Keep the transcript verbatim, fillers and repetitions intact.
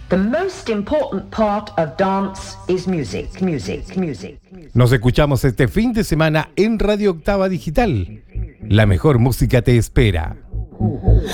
The most important part of dance is music, music, music. Nos escuchamos este fin de semana en Radio Octava Digital. La mejor música te espera.